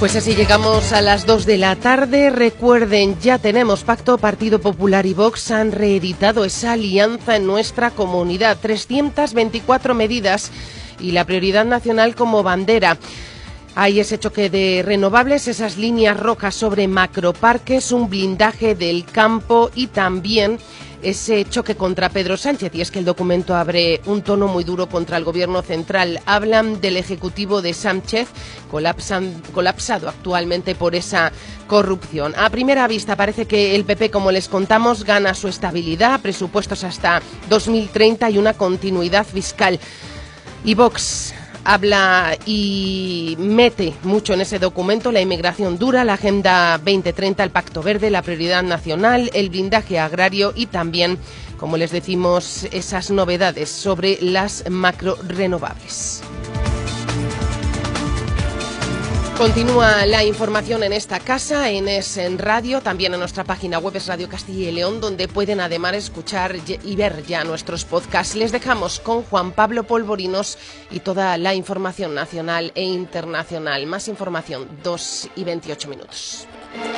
Pues así llegamos a las 2 de la tarde. Recuerden, ya tenemos pacto. Partido Popular y Vox han reeditado esa alianza en nuestra comunidad. 324 medidas y la prioridad nacional como bandera. Hay ese choque de renovables, esas líneas rojas sobre macroparques, un blindaje del campo y también ese choque contra Pedro Sánchez. Y es que el documento abre un tono muy duro contra el gobierno central. Hablan del ejecutivo de Sánchez, colapsado actualmente por esa corrupción. A primera vista parece que el PP, como les contamos, gana su estabilidad, presupuestos hasta 2030 y una continuidad fiscal. Y Vox habla y mete mucho en ese documento la inmigración dura, la Agenda 2030, el Pacto Verde, la prioridad nacional, el blindaje agrario y también, como les decimos, esas novedades sobre las macrorenovables. Continúa la información en esta casa, en Es Radio, también en nuestra página web Es Radio Castilla y León, donde pueden además escuchar y ver ya nuestros podcasts. Les dejamos con Juan Pablo Polvorinos y toda la información nacional e internacional. Más información, 2:28.